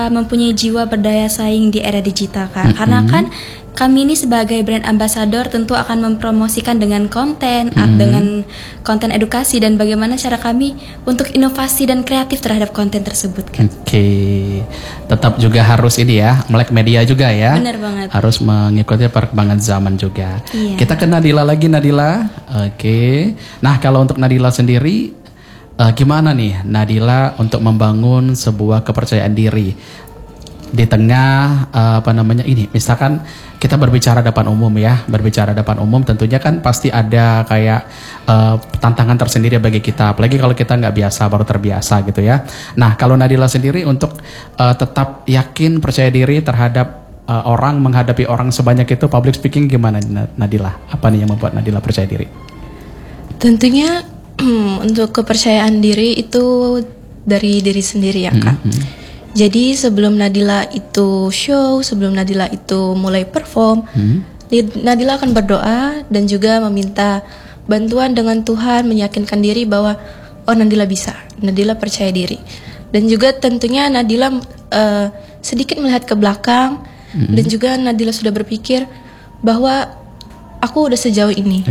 mempunyai jiwa berdaya saing di era digital, Kak. Karena kan kami ini sebagai brand ambassador tentu akan mempromosikan dengan konten, dengan konten edukasi dan bagaimana cara kami untuk inovasi dan kreatif terhadap konten tersebut, kan. Oke. Tetap juga harus ini ya, melek media juga ya. Benar banget. Harus mengikuti perkembangan zaman juga. Iya. Kita ke Nadila lagi, Nadila. Oke. Nah, kalau untuk Nadila sendiri gimana nih Nadila untuk membangun sebuah kepercayaan diri di tengah ini, misalkan kita berbicara depan umum ya, berbicara depan umum tentunya kan pasti ada kayak tantangan tersendiri bagi kita, apalagi kalau kita nggak biasa, baru terbiasa gitu ya. Nah, kalau Nadila sendiri untuk tetap yakin, percaya diri terhadap orang, menghadapi orang sebanyak itu, public speaking gimana Nadila? Apa nih yang membuat Nadila percaya diri? Tentunya untuk kepercayaan diri itu dari diri sendiri ya, Kak. Jadi sebelum Nadila itu show, sebelum Nadila itu mulai perform, Nadila akan berdoa dan juga meminta bantuan dengan Tuhan, meyakinkan diri bahwa Nadila bisa, Nadila percaya diri. Dan juga tentunya Nadila sedikit melihat ke belakang, dan juga Nadila sudah berpikir bahwa aku udah sejauh ini.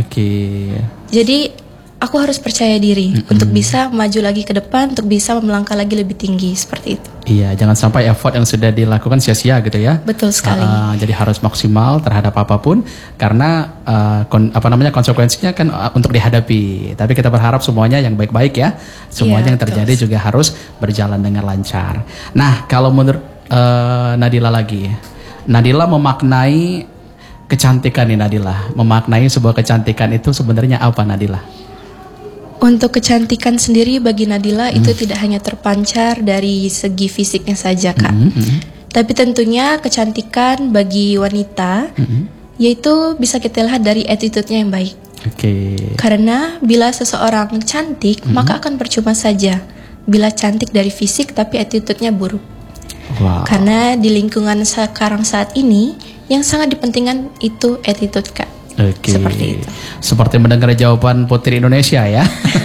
Jadi aku harus percaya diri untuk bisa maju lagi ke depan, untuk bisa melangkah lagi lebih tinggi, seperti itu. Iya, jangan sampai effort yang sudah dilakukan sia-sia gitu ya. Betul sekali. Jadi harus maksimal terhadap apapun, karena konsekuensinya kan untuk dihadapi. Tapi kita berharap semuanya yang baik-baik ya. Semuanya yang terjadi juga harus berjalan dengan lancar. Nah, kalau menurut Nadila lagi, Nadila memaknai kecantikan nih Nadila. Memaknai sebuah kecantikan itu sebenarnya apa Nadila? Untuk kecantikan sendiri bagi Nadila itu tidak hanya terpancar dari segi fisiknya saja, Kak. Tapi tentunya kecantikan bagi wanita yaitu bisa kita lihat dari attitude-nya yang baik. Karena bila seseorang cantik, maka akan percuma saja bila cantik dari fisik tapi attitude-nya buruk. Karena di lingkungan sekarang saat ini yang sangat dipentingkan itu attitude, Kak. Seperti itu. Seperti mendengar jawaban Putri Indonesia ya.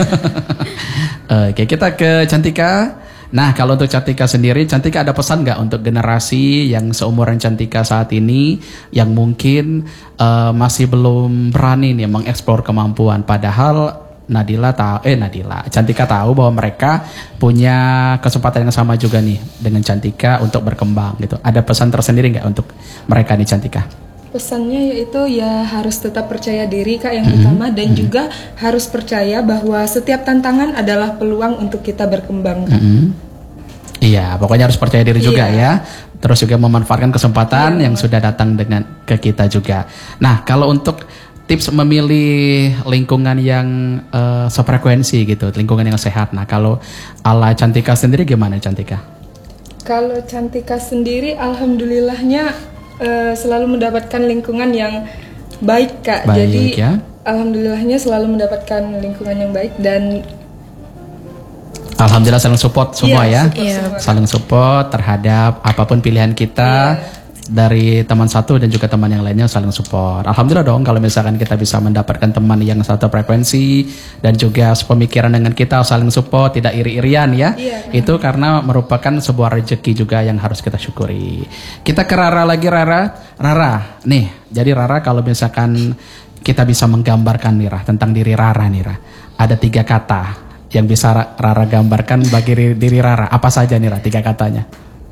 Kita ke Cantika. Nah, kalau untuk Cantika sendiri, Cantika ada pesan nggak untuk generasi yang seumuran Cantika saat ini yang mungkin masih belum berani nih mengeksplor kemampuan, padahal Cantika tahu bahwa mereka punya kesempatan yang sama juga nih dengan Cantika untuk berkembang gitu. Ada pesan tersendiri nggak untuk mereka nih Cantika? Pesannya yaitu ya harus tetap percaya diri, Kak, yang utama, dan juga harus percaya bahwa setiap tantangan adalah peluang untuk kita berkembang, Kak. Iya, pokoknya harus percaya diri juga ya. Terus juga memanfaatkan kesempatan yang sudah datang ke kita juga. Nah, kalau untuk tips memilih lingkungan yang sefrekuensi gitu, lingkungan yang sehat. Nah, kalau ala Cantika sendiri gimana Cantika? Kalau Cantika sendiri, alhamdulillahnya selalu mendapatkan lingkungan yang baik, Kak. Jadi ya? Alhamdulillahnya selalu mendapatkan lingkungan yang baik dan alhamdulillah saling support semua ya. Saling support terhadap apapun pilihan kita. Dari teman satu dan juga teman yang lainnya saling support. Alhamdulillah dong kalau misalkan kita bisa mendapatkan teman yang satu frekuensi dan juga sepemikiran dengan kita, saling support, tidak iri-irian ya. Itu karena merupakan sebuah rezeki juga yang harus kita syukuri. Kita ke Rara lagi, Rara. Nih, jadi Rara kalau misalkan kita bisa menggambarkan nih tentang diri Rara nih, ada 3 kata yang bisa Rara gambarkan bagi diri Rara. Apa saja nih 3 katanya?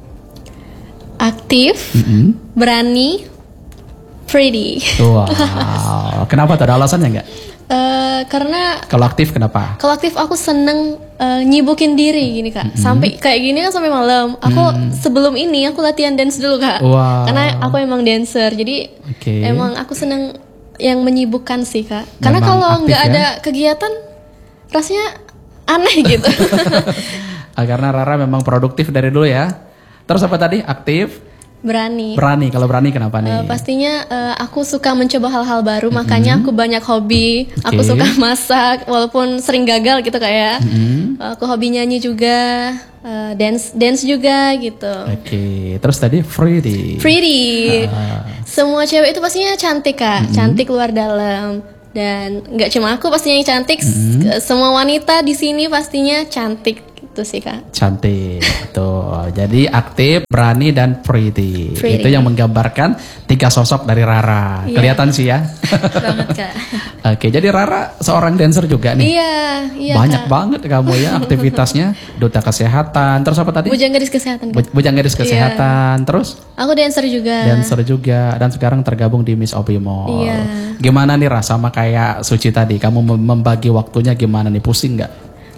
Aktif, berani, pretty. Wow. Kenapa tuh? Ada alasannya nggak? Karena kalau aktif kenapa? Kalau aktif aku seneng nyibukin diri gini, Kak. Sampai kayak gini kan sampai malam. Aku sebelum ini aku latihan dance dulu, Kak. Karena aku emang dancer. Jadi emang aku seneng yang menyibukkan sih, Kak. Karena kalau nggak ada kegiatan rasanya aneh gitu. Karena Rara memang produktif dari dulu ya. Terus apa tadi? Aktif? Berani. Kalau berani kenapa nih? Pastinya aku suka mencoba hal-hal baru, makanya aku banyak hobi. Aku suka masak, walaupun sering gagal gitu kayak. Aku hobi nyanyi juga, dance juga gitu. Terus tadi pretty. Semua cewek itu pastinya cantik, Kak. Cantik luar dalam. Dan nggak cuma aku pastinya yang cantik, semua wanita di sini pastinya cantik. Itu sih Kak. Cantik. Tuh. Jadi aktif, berani, dan pretty. Itu yang menggambarkan 3 sosok dari Rara. Kelihatan sih ya. Banget Kak. Oke, jadi Rara seorang dancer juga nih. Iya Banyak Kak. banget kamu ya aktivitasnya. Duta kesehatan. Terus apa tadi? Bujang gadis kesehatan Kak. Bujang gadis kesehatan. Terus? Aku dancer juga. Dan sekarang tergabung di Miss Opi Mall. Iya. Gimana nih Ra, sama kayak Suci tadi, kamu membagi waktunya gimana nih, pusing nggak?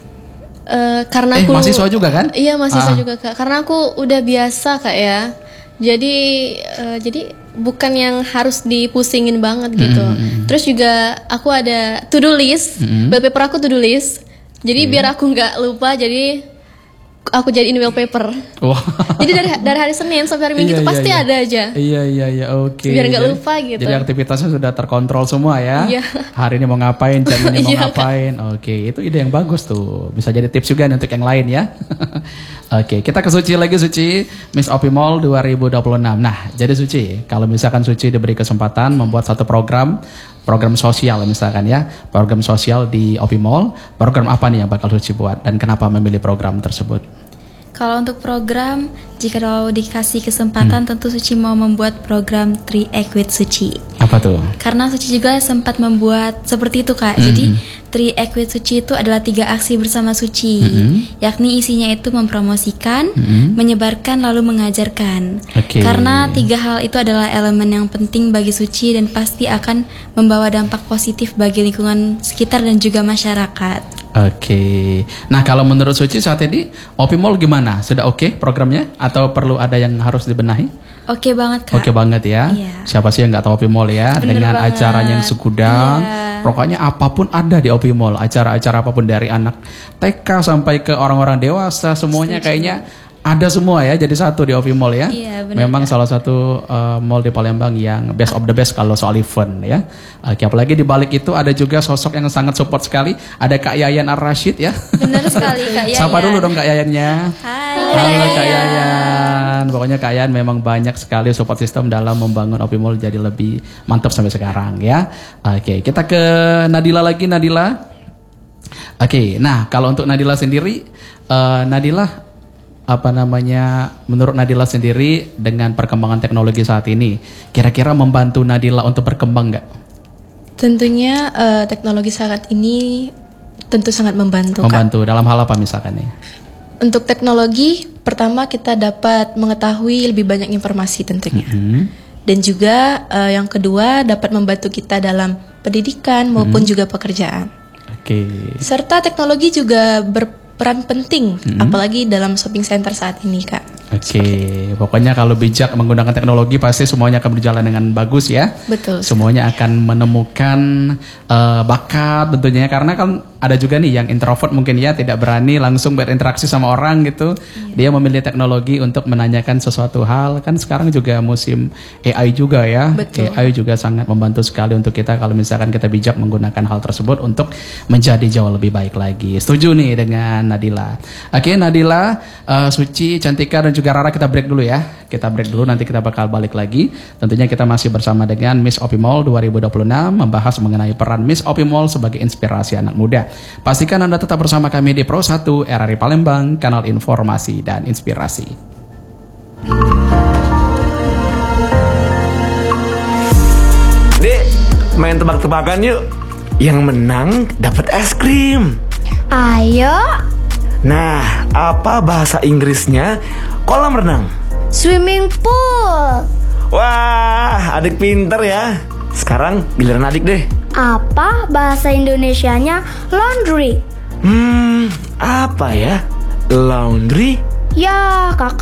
Karena aku mahasiswa juga kan? Iya mahasiswa juga Kak. Karena aku udah biasa Kak ya. Jadi bukan yang harus dipusingin banget gitu. Terus juga aku ada to-do list. Wallpaper aku to-do list. Jadi biar aku nggak lupa, jadi aku jadiin wallpaper. Wah. Jadi dari hari Senin sampai hari Minggu itu pasti ada aja. Iya, oke. Biar nggak lupa gitu. Jadi aktivitasnya sudah terkontrol semua ya. Iya. Hari ini mau ngapain, jam ini mau Iya, ngapain. Oke, itu ide yang bagus tuh. Bisa jadi tips juga untuk yang lain ya. Oke, kita ke Suci lagi, Suci. Miss Opi Mall 2026. Nah, jadi Suci, kalau misalkan Suci diberi kesempatan membuat satu program sosial misalkan ya, program sosial di Opi Mall, program apa nih yang bakal Suci buat dan kenapa memilih program tersebut? Kalau untuk program, jika dikasih kesempatan tentu Suci mau membuat program 3Act with Suci. Apa tuh? Karena Suci juga sempat membuat seperti itu Kak. Jadi 3Act with Suci itu adalah 3 aksi bersama Suci, yakni isinya itu mempromosikan, menyebarkan, lalu mengajarkan. Karena 3 hal itu adalah elemen yang penting bagi Suci dan pasti akan membawa dampak positif bagi lingkungan sekitar dan juga masyarakat. Oke. Nah, kalau menurut Suci saat ini Opi Mall gimana? Sudah oke programnya atau perlu ada yang harus dibenahi? Oke banget Kak. Oke banget ya. Iya. Siapa sih yang nggak tahu Opi Mall ya? Bener dengan banget. acaranya yang segudang. Iya. Pokoknya apapun ada di Opi Mall. Acara-acara apapun dari anak TK sampai ke orang-orang dewasa semuanya kayaknya ada semua ya, jadi satu di Opi Mall ya. Iya, benar, memang salah satu mall di Palembang yang best of the best kalau soal event ya. Oke, apalagi di balik itu ada juga sosok yang sangat support sekali. Ada Kak Yayan Ar-Rashid ya. Benar sekali Kak Yayan. Sapa dulu dong Kak Yayannya. Hai. Halo Kak Yayan. Pokoknya Kak Yayan memang banyak sekali support system dalam membangun Opi Mall jadi lebih mantap sampai sekarang ya. Oke, kita ke Nadila lagi, Nadila. Oke, nah kalau untuk Nadila sendiri, Nadila menurut Nadila sendiri dengan perkembangan teknologi saat ini, kira-kira membantu Nadila untuk berkembang nggak? Tentunya teknologi saat ini tentu sangat membantu. Membantu Kak. Dalam hal apa misalkan nih? Untuk teknologi, pertama kita dapat mengetahui lebih banyak informasi tentunya. Dan juga yang kedua dapat membantu kita dalam pendidikan maupun juga pekerjaan. Serta teknologi juga berperan penting, apalagi dalam shopping center saat ini Kak. Pokoknya kalau bijak menggunakan teknologi pasti semuanya akan berjalan dengan bagus ya. Betul. Semuanya akan menemukan bakat tentunya, karena kan ada juga nih yang introvert mungkin ya, tidak berani langsung berinteraksi sama orang gitu. Dia memilih teknologi untuk menanyakan sesuatu hal. Kan sekarang juga musim AI juga ya. Betul. AI juga sangat membantu sekali untuk kita kalau misalkan kita bijak menggunakan hal tersebut untuk menjadi jauh lebih baik lagi. Setuju nih dengan Nadila. Oke, Nadila, Suci, Cantika dan juga Rara, kita break dulu ya. Kita break dulu, nanti kita bakal balik lagi. Tentunya kita masih bersama dengan Miss Opi Mall 2026, membahas mengenai peran Miss Opi Mall sebagai inspirasi anak muda. Pastikan Anda tetap bersama kami di Pro 1 RRI Palembang, kanal informasi dan inspirasi. Dek, main tebak-tebakan yuk. Yang menang dapat es krim. Ayo. Nah, apa bahasa Inggrisnya kolam renang? Swimming pool. Wah, adik pinter ya. Sekarang giliran adik deh. Apa bahasa Indonesianya laundry? Apa ya? Laundry? Ya, kakak